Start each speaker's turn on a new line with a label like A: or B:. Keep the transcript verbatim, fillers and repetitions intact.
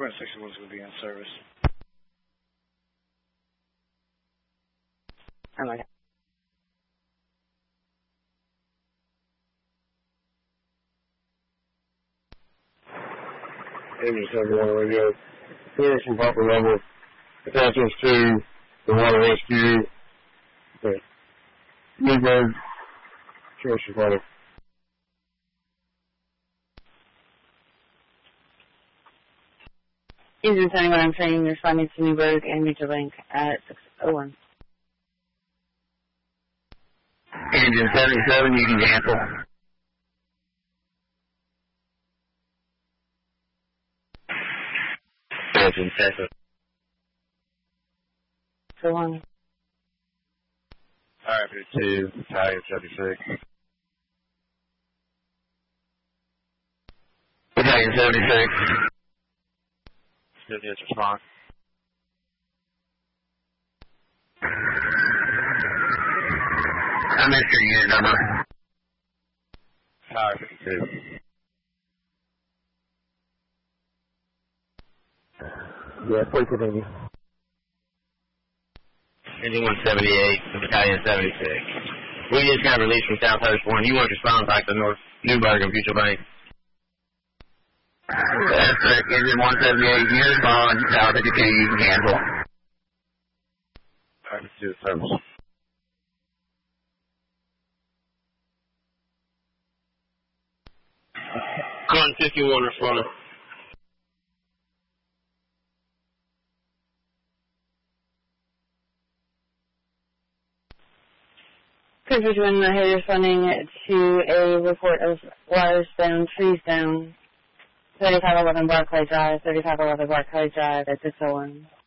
A: Brent sixty-one is going to be in service.
B: Oh my God.
C: Engine seventy-one radio. Clearance from proper level. Attachments to the water rescue. Okay. Newburgh. Choice provider.
B: Engine seventy-one, I'm training responding to Newburgh and Major Link at six oh one.
D: Engine seventy-seven, you can cancel. Engine Texas.
B: So one.
C: Alright, fifty-two, Battalion seventy-six.
D: Battalion seventy-six.
C: Civilians response.
D: I missed your unit number.
C: Tower fifty-two.
E: Yeah, please continue.
D: Engine one seventy-eight, Battalion seventy-six. We just got released from Southhurst one. You want to respond back to North Newburgh and Future Bank? That's correct. Engine one seventy-eight, you respond. Tower fifty-two, you can cancel.
C: Tower fifty-two, service.
D: Con fifty-one, responding.
B: Cruise fifty-one, uh, here responding to a report of wires down, trees down, thirty-five eleven Barclay Drive, thirty-five eleven Barclay Drive at six oh one.